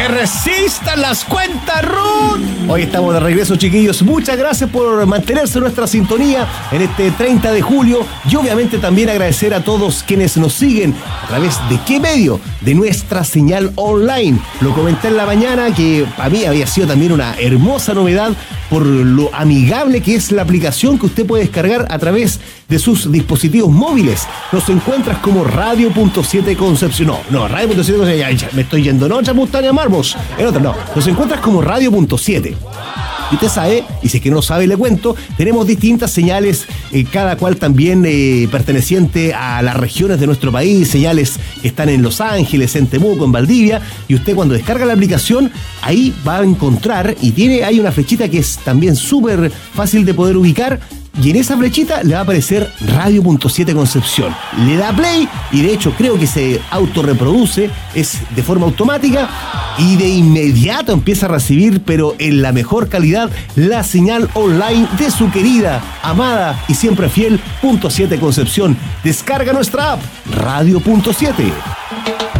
¡Que resistan las cuentas, Ruth! Hoy estamos de regreso, chiquillos. Muchas gracias por mantenerse en nuestra sintonía en este 30 de julio. Y obviamente también agradecer a todos quienes nos siguen a través de qué medio, de nuestra señal online. Lo comenté en la mañana que para mí había sido también una hermosa novedad por lo amigable que es la aplicación que usted puede descargar a través de sus dispositivos móviles. Nos encuentras como Radio.7 Concepción. No, Radio.7 Concepción. Ya, me estoy yendo en otra Montaña Marmos. En otra, no. Nos encuentras como Radio.7. Y usted sabe, y si es que no sabe, le cuento, tenemos distintas señales, cada cual también perteneciente a las regiones de nuestro país, señales que están en Los Ángeles, en Temuco, en Valdivia, y usted cuando descarga la aplicación, ahí va a encontrar, y hay una flechita que es también súper fácil de poder ubicar, y en esa flechita le va a aparecer Radio.7 Concepción. Le da play y de hecho creo que se autorreproduce, es de forma automática y de inmediato empieza a recibir, pero en la mejor calidad, la señal online de su querida, amada y siempre fiel .7 Concepción. Descarga nuestra app Radio.7.